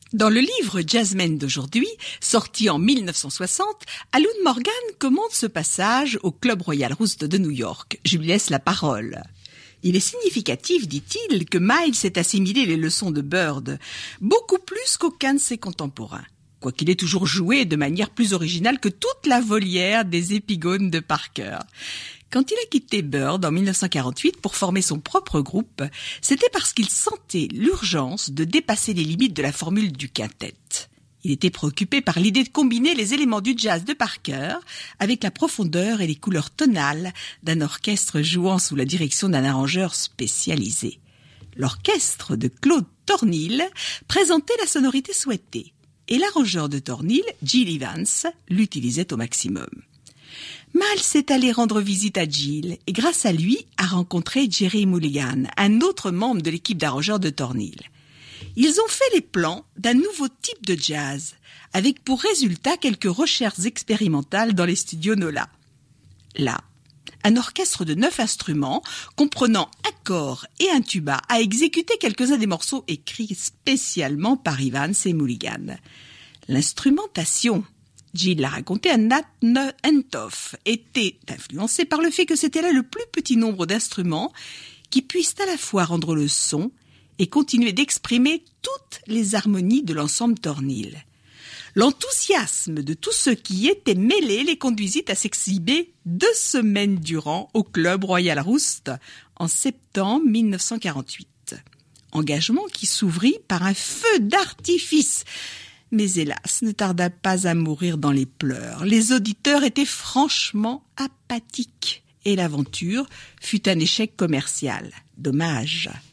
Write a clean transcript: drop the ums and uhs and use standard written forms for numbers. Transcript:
Dans le livre Jazzmen d'aujourd'hui, sorti en 1960, Alun Morgan commente ce passage au Club Royal Roost de New York. Je lui laisse la parole. Il est significatif, dit-il, que Miles ait assimilé les leçons de Bird, beaucoup plus qu'aucun de ses contemporains, quoiqu'il ait toujours joué de manière plus originale que toute la volière des épigones de Parker. Quand il a quitté Bird en 1948 pour former son propre groupe, c'était parce qu'il sentait l'urgence de dépasser les limites de la formule du quintet. Il était préoccupé par l'idée de combiner les éléments du jazz de Parker avec la profondeur et les couleurs tonales d'un orchestre jouant sous la direction d'un arrangeur spécialisé. L'orchestre de Claude Thornhill présentait la sonorité souhaitée et l'arrangeur de Thornhill, Gil Evans, l'utilisait au maximum. Miles est allé rendre visite à Gil et grâce à lui a rencontré Jerry Mulligan, un autre membre de l'équipe d'arrangeurs de Thornhill. Ils ont fait les plans d'un nouveau type de jazz, avec pour résultat quelques recherches expérimentales dans les studios Nola. Là, un orchestre de 9 instruments, comprenant un cor et un tuba, a exécuté quelques-uns des morceaux écrits spécialement par Evans et Mulligan. L'instrumentation, Gil l'a raconté à Nat Hentoff, était influencée par le fait que c'était là le plus petit nombre d'instruments qui puissent à la fois rendre le son et continuer d'exprimer toutes les harmonies de l'ensemble Thornhill. L'enthousiasme de tous ceux qui y étaient mêlés les conduisit à s'exhiber 2 semaines durant au Club Royal Roost en septembre 1948. Engagement qui s'ouvrit par un feu d'artifice, mais hélas ne tarda pas à mourir dans les pleurs. Les auditeurs étaient franchement apathiques et l'aventure fut un échec commercial. Dommage.